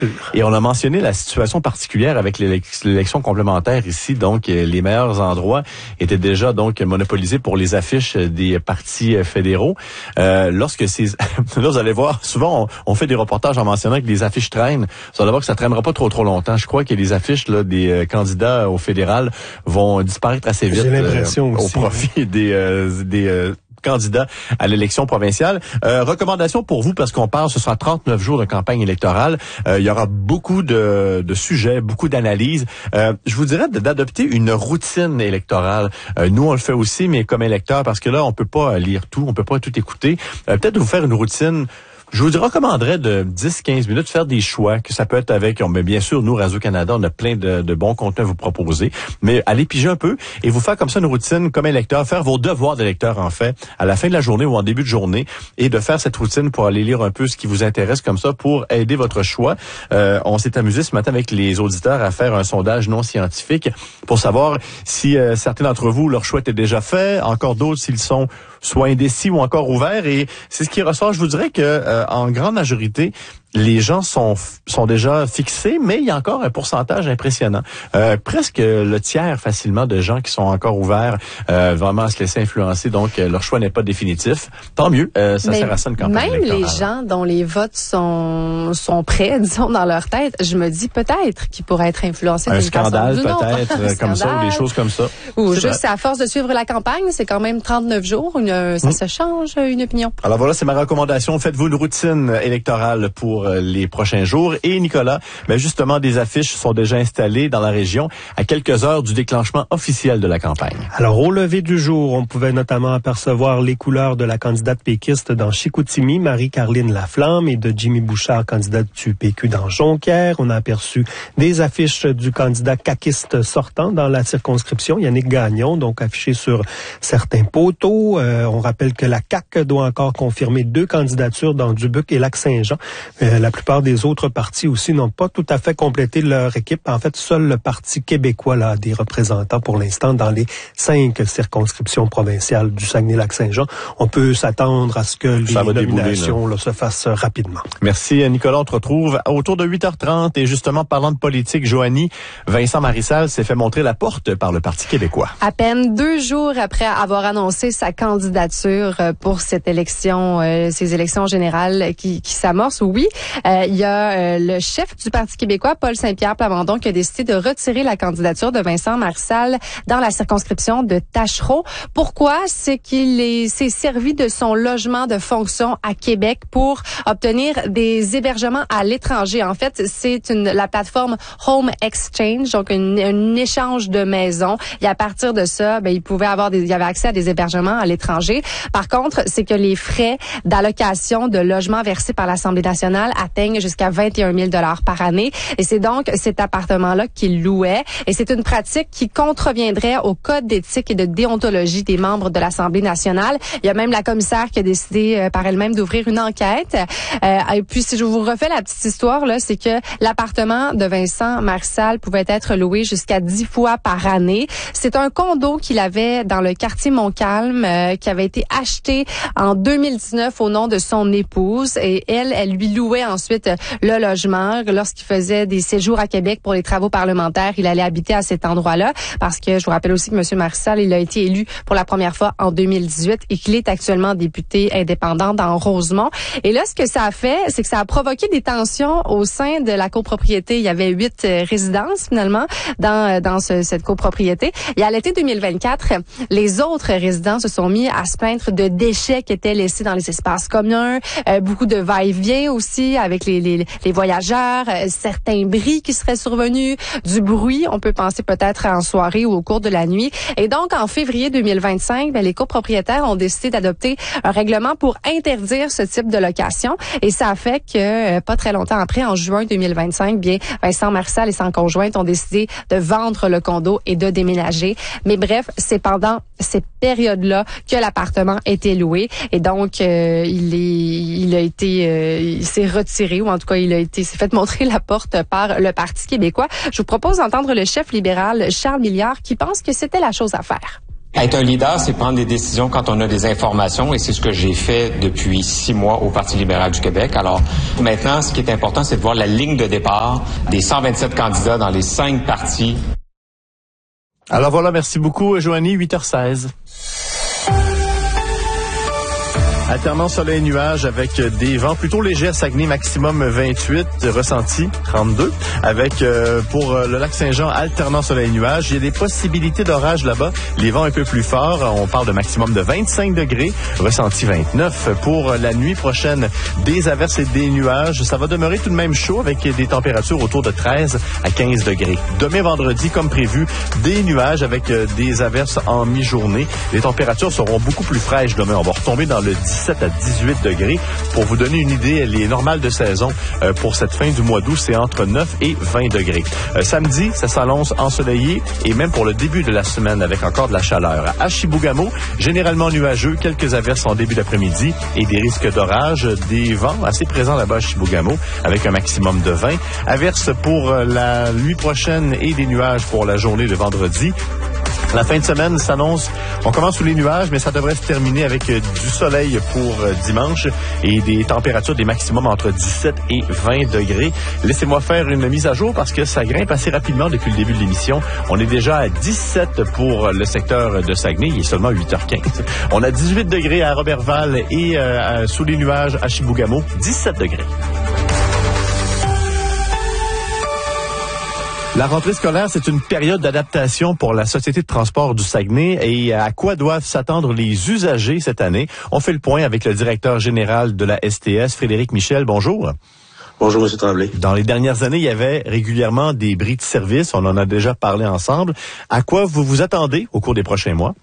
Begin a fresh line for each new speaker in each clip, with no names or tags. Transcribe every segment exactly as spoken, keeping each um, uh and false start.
Et on a mentionné la situation particulière avec l'élection complémentaire ici. Donc, les meilleurs endroits étaient déjà donc monopolisés pour les affiches des partis fédéraux. Euh, lorsque ces... Là, vous allez voir, souvent, on, on fait des reportages en mentionnant que les affiches traînent. Vous allez voir que ça traînera pas trop trop longtemps. Je crois que les affiches là, des euh, candidats au fédéral vont disparaître assez vite.
J'ai l'impression
euh,
aussi,
au profit hein. des... Euh, des euh, candidats à l'élection provinciale. Euh, recommandation pour vous, parce qu'on parle, ce sera trente-neuf jours de campagne électorale. Euh, il y aura beaucoup de, de sujets, beaucoup d'analyses. Euh, je vous dirais d'adopter une routine électorale. Euh, nous, on le fait aussi, mais comme électeur, parce que là, on peut pas lire tout, on peut pas tout écouter. Euh, peut-être vous faire une routine. Je vous recommanderais de dix à quinze minutes faire des choix, que ça peut être avec, mais bien sûr, nous, Radio-Canada, on a plein de, de bons contenus à vous proposer, mais allez piger un peu et vous faire comme ça une routine comme électeur, faire vos devoirs d'électeur, en fait, à la fin de la journée ou en début de journée, et de faire cette routine pour aller lire un peu ce qui vous intéresse comme ça pour aider votre choix. Euh, on s'est amusé ce matin avec les auditeurs à faire un sondage non scientifique pour savoir si euh, certains d'entre vous, leur choix était déjà fait, encore d'autres s'ils sont soit indécis ou encore ouverts, et c'est ce qui ressort. Je vous dirais que euh, en grande majorité, les gens sont sont déjà fixés, mais il y a encore un pourcentage impressionnant. Euh, presque le tiers facilement de gens qui sont encore ouverts euh, vraiment à se laisser influencer, donc euh, leur choix n'est pas définitif. Tant mieux, euh, ça mais sert à ça une campagne
même
électorale.
Les gens dont les votes sont sont prêts, disons, dans leur tête, je me dis peut-être qu'ils pourraient être influencés.
Un scandale peut-être, euh, comme ça, ou des choses comme ça.
Ou juste vrai. À force de suivre la campagne, c'est quand même trente-neuf jours, une, ça mmh. se change, une opinion.
Alors voilà, c'est ma recommandation. Faites-vous une routine électorale pour les prochains jours. Et Nicolas, ben justement, des affiches sont déjà installées dans la région à quelques heures du déclenchement officiel de la campagne.
Alors, au lever du jour, on pouvait notamment apercevoir les couleurs de la candidate péquiste dans Chicoutimi, Marie-Caroline Laflamme, et de Jimmy Bouchard, candidate du P Q dans Jonquière. On a aperçu des affiches du candidat caquiste sortant dans la circonscription, Yannick Gagnon, donc affiché sur certains poteaux. Euh, on rappelle que la C A Q doit encore confirmer deux candidatures dans Dubuque et Lac-Saint-Jean. Euh, la plupart des autres partis aussi n'ont pas tout à fait complété leur équipe. En fait, seul le Parti québécois là, a des représentants pour l'instant dans les cinq circonscriptions provinciales du Saguenay-Lac-Saint-Jean. On peut s'attendre à ce que les nominations là, se fassent rapidement.
Merci Nicolas. On te retrouve autour de huit heures trente. Et justement, parlant de politique, Joanie, Vincent Marissal s'est fait montrer la porte par le Parti québécois.
À peine deux jours après avoir annoncé sa candidature pour cette élection, euh, ces élections générales qui, qui s'amorcent, oui, euh, il y a euh, le chef du Parti québécois, Paul Saint-Pierre Plamondon, qui a décidé de retirer la candidature de Vincent Marissal dans la circonscription de Tachereau. Pourquoi? C'est qu'il s'est servi de son logement de fonction à Québec pour obtenir des hébergements à l'étranger. En fait, c'est une la plateforme Home Exchange, donc une, un échange de maisons. Et à partir de ça, ben, il pouvait avoir des, il avait accès à des hébergements à l'étranger. Par contre, c'est que les frais d'allocation de logement versés par l'Assemblée nationale atteignent jusqu'à vingt et un mille dollars par année. Et c'est donc cet appartement-là qu'il louait. Et c'est une pratique qui contreviendrait au code d'éthique et de déontologie des membres de l'Assemblée nationale. Il y a même la commissaire qui a décidé euh, par elle-même d'ouvrir une enquête. Euh, et puis, si je vous refais la petite histoire, là, c'est que l'appartement de Vincent Marissal pouvait être loué jusqu'à dix fois par année. C'est un condo qu'il avait dans le quartier Montcalm, euh, qui avait été acheté en deux mille dix-neuf au nom de son épouse. Et elle, elle lui louait ensuite le logement. Lorsqu'il faisait des séjours à Québec pour les travaux parlementaires, il allait habiter à cet endroit-là. Parce que je vous rappelle aussi que M. Marissal, il a été élu pour la première fois en deux mille dix-huit et qu'il est actuellement député indépendant dans Rosemont. Et là, ce que ça a fait, c'est que ça a provoqué des tensions au sein de la copropriété. Il y avait huit euh, résidences, finalement, dans, dans ce, cette copropriété. Et à l'été deux mille vingt-quatre, les autres résidents se sont mis à se plaindre de déchets qui étaient laissés dans les espaces communs, euh, beaucoup de va-et-vient aussi avec les, les, les voyageurs, euh, certains bris qui seraient survenus, du bruit, on peut penser peut-être en soirée ou au cours de la nuit. Et donc, en février deux mille vingt-cinq, ben, les copropriétaires ont décidé d'adopter un règlement pour interdire ce type de location. Et ça a fait que, euh, pas très longtemps après, en juin deux mille vingt-cinq, bien, Vincent Marissal et son conjointe ont décidé de vendre le condo et de déménager. Mais bref, c'est pendant cette période-là que l'appartement était loué. Et donc, euh, il est, il a été, euh, il s'est retiré, ou en tout cas, il a été, s'est fait montrer la porte par le Parti québécois. Je vous propose d'entendre le chef libéral Charles Milliard qui pense que c'était la chose à faire.
Être un leader, c'est prendre des décisions quand on a des informations et c'est ce que j'ai fait depuis six mois au Parti libéral du Québec. Alors maintenant, ce qui est important, c'est de voir la ligne de départ des cent vingt-sept candidats dans les cinq partis.
Alors voilà, merci beaucoup, Joanie, huit heures seize. Alternance soleil-nuage avec des vents plutôt légers à Saguenay, maximum vingt-huit, ressenti trente-deux. Avec, euh, pour le lac Saint-Jean, alternance soleil-nuage. Il y a des possibilités d'orage là-bas. Les vents un peu plus forts. On parle de maximum de vingt-cinq degrés, ressenti vingt-neuf. Pour la nuit prochaine, des averses et des nuages. Ça va demeurer tout de même chaud avec des températures autour de treize à quinze degrés. Demain vendredi, comme prévu, des nuages avec des averses en mi-journée. Les températures seront beaucoup plus fraîches demain. On va retomber dans le dix-sept à dix-huit degrés. Pour vous donner une idée, les normales de saison euh, pour cette fin du mois d'août, c'est entre neuf et vingt degrés. Euh, samedi, ça s'annonce ensoleillé et même pour le début de la semaine avec encore de la chaleur. À Chibougamau, généralement nuageux, quelques averses en début d'après-midi et des risques d'orage, des vents assez présents là-bas à Chibougamau avec un maximum de vingt. Averses pour la nuit prochaine et des nuages pour la journée de vendredi. La fin de semaine s'annonce, on commence sous les nuages, mais ça devrait se terminer avec du soleil pour dimanche et des températures des maximums entre dix-sept et vingt degrés. Laissez-moi faire une mise à jour parce que ça grimpe assez rapidement depuis le début de l'émission. On est déjà à dix-sept pour le secteur de Saguenay, il est seulement huit heures quinze. On a dix-huit degrés à Robertval et euh, sous les nuages à Chibougamau, dix-sept degrés. La rentrée scolaire, c'est une période d'adaptation pour la Société de transport du Saguenay et à quoi doivent s'attendre les usagers cette année. On fait le point avec le directeur général de la S T S, Frédéric Michel. Bonjour.
Bonjour, M. Tremblay.
Dans les dernières années, il y avait régulièrement des bris de service. On en a déjà parlé ensemble. À quoi vous vous attendez au cours des prochains mois?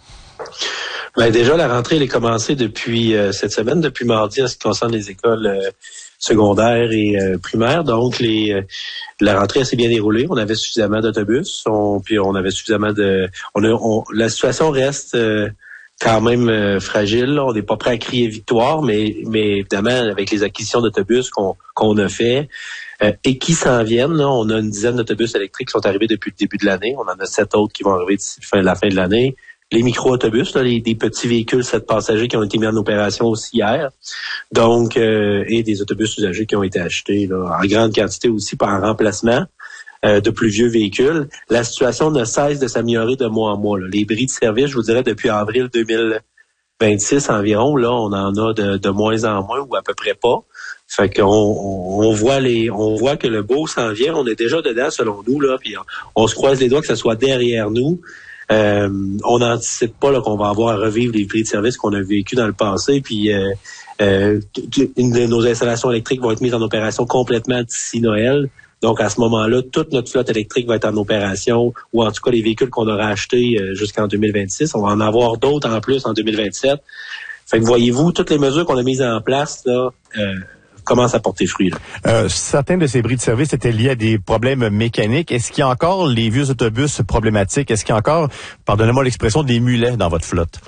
Ben déjà, la rentrée, elle est commencée depuis euh, cette semaine, depuis mardi, en ce qui concerne les écoles euh, secondaires et euh, primaires. Donc, les euh, la rentrée s'est bien déroulée. On avait suffisamment d'autobus, on, puis on avait suffisamment de... On a, on, la situation reste euh, quand même euh, fragile. Là. On n'est pas prêt à crier victoire, mais, mais évidemment, avec les acquisitions d'autobus qu'on, qu'on a fait euh, et qui s'en viennent, là, on a une dizaine d'autobus électriques qui sont arrivés depuis le début de l'année. On en a sept autres qui vont arriver d'ici fin, la fin de l'année. Les micro-autobus, là, les, des petits véhicules sept passagers qui ont été mis en opération aussi hier. Donc, euh, et des autobus usagés qui ont été achetés là, en grande quantité aussi par remplacement euh, de plus vieux véhicules. La situation ne cesse de s'améliorer de mois en mois. Là. Les bris de service, je vous dirais, depuis avril deux mille vingt-six environ, là, on en a de, de moins en moins ou à peu près pas. Fait qu'on on, on voit les, on voit que le beau s'en vient. On est déjà dedans selon nous là, puis on, on se croise les doigts que ça soit derrière nous. Euh, on n'anticipe pas là, qu'on va avoir à revivre les prix de service qu'on a vécu dans le passé. Puis euh, euh, une de nos installations électriques vont être mises en opération complètement d'ici Noël. Donc à ce moment-là, toute notre flotte électrique va être en opération, ou en tout cas les véhicules qu'on aura achetés euh, jusqu'en deux mille vingt-six. On va en avoir d'autres en plus en deux mille vingt-sept. Fait que voyez-vous, toutes les mesures qu'on a mises en place là. Euh, commence à porter fruit. Là.
Euh, certains de ces bris de service étaient liés à des problèmes mécaniques. Est-ce qu'il y a encore les vieux autobus problématiques? Est-ce qu'il y a encore, pardonnez-moi l'expression, des mulets dans votre flotte?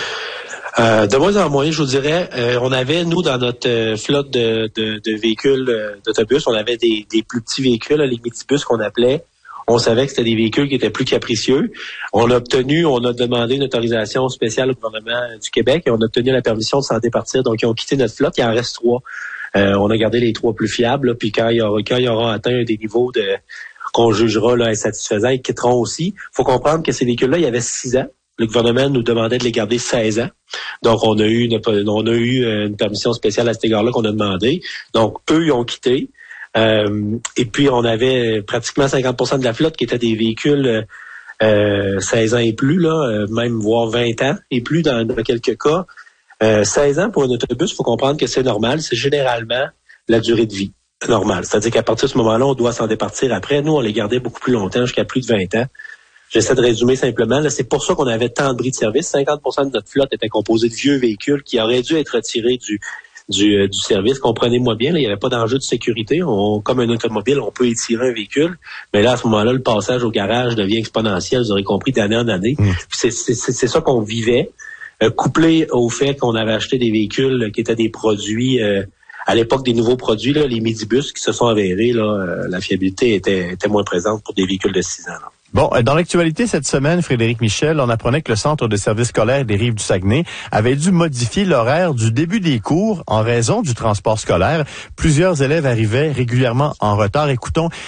Euh, de moins en moins, je vous dirais, euh, on avait, nous, dans notre euh, flotte de, de, de véhicules euh, d'autobus, on avait des, des plus petits véhicules, les midibus qu'on appelait. On savait que c'était des véhicules qui étaient plus capricieux. On a obtenu, on a demandé une autorisation spéciale au gouvernement du Québec et on a obtenu la permission de s'en départir. Donc, ils ont quitté notre flotte. Il en reste trois. Euh, on a gardé les trois plus fiables. Là, puis quand il y aura, quand il y aura atteint des niveaux de qu'on jugera là, insatisfaisants, ils quitteront aussi. Il faut comprendre que ces véhicules-là, il y avait six ans. Le gouvernement nous demandait de les garder seize ans. Donc, on a eu une, on a eu une permission spéciale à cet égard-là qu'on a demandé. Donc, eux, ils ont quitté. Euh, et puis, on avait pratiquement cinquante pour cent de la flotte qui étaient des véhicules euh, seize ans et plus, là, même voire vingt ans et plus dans, dans quelques cas. Euh, seize ans pour un autobus, il faut comprendre que c'est normal. C'est généralement la durée de vie normale. C'est-à-dire qu'à partir de ce moment-là, on doit s'en départir après. Nous, on les gardait beaucoup plus longtemps, jusqu'à plus de vingt ans. J'essaie de résumer simplement. Là, c'est pour ça qu'on avait tant de bris de service. cinquante pour cent de notre flotte était composée de vieux véhicules qui auraient dû être retirés du du, euh, du service. Comprenez-moi bien, là, il n'y avait pas d'enjeu de sécurité. On, comme un automobile, on peut étirer un véhicule. Mais là, à ce moment-là, le passage au garage devient exponentiel. Vous aurez compris d'année en année. Mmh. C'est, c'est, c'est ça qu'on vivait. Euh, couplé au fait qu'on avait acheté des véhicules qui étaient des produits, euh, à l'époque des nouveaux produits, là, les midibus qui se sont avérés, là, euh, la fiabilité était, était moins présente pour des véhicules de six ans. Là.
Bon, dans l'actualité cette semaine, Frédéric Michel, on apprenait que le Centre de services scolaires des Rives du Saguenay avait dû modifier l'horaire du début des cours en raison du transport scolaire. Plusieurs élèves arrivaient régulièrement en retard. Écoutons